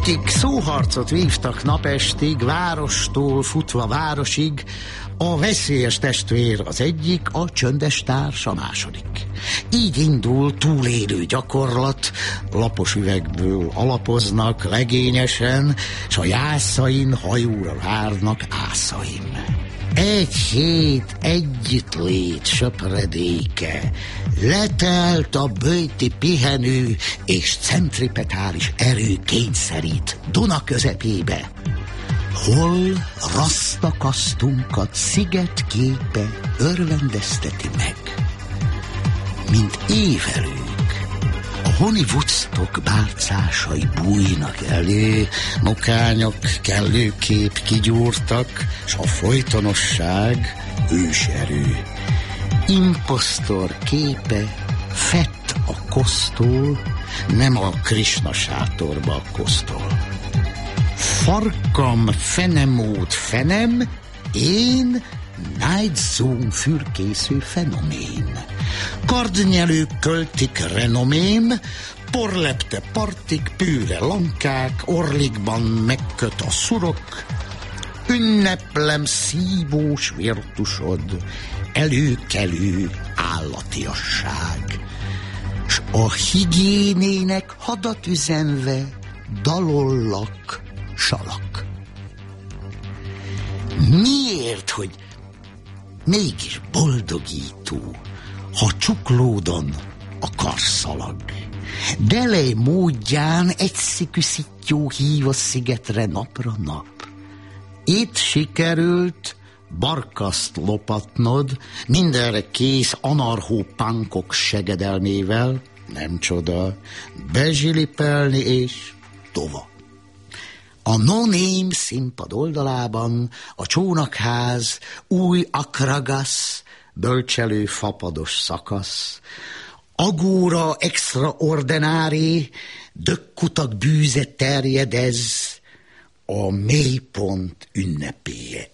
Akik szóharcot vívtak napestig, várostól futva városig, a veszélyes testvér az egyik, a csöndes társ a második. Így indul túlélő gyakorlat, lapos üvegből alapoznak legényesen, s a jászain hajóra várnak ászaim. Egy hét együttlét söpredéke, letelt a böjti pihenő, és centripetális erő kényszerít Duna közepébe. Hol rasztakasztunkat szigetképe örvendezteti meg, mint évelők. A honi Woodstock bálcásai bújnak elő, nokányok kellőképp kigyúrtak, s a folytonosság őserő. Imposztor képe fett a kosztól, nem a Krisna sátorba kosztol. Farkam fenemód fenem, én Night Zoom fürkésző fenomén. Kardnyelők költik renomém, porlepte partik, pőre lankák, orlikban megköt a szurok. Ünneplem szívós virtusod, előkelő állatiasság. S a higiénének hadat üzenve dalollak, salak. Miért, hogy mégis boldogító, ha csuklódon a karszalag? Delej módján egyszikű szittyó hív a szigetre napra nap. Itt sikerült barkaszt lopatnod, mindenre kész anarchó-punkok segedelmével, nem csoda, bezsilipelni és tova. A No Name színpad oldalában a csónakház, új akragasz, bölcselő fapados szakasz, agóra extraordinári, dökkutak bűze terjedez, a mélypont ünnepéje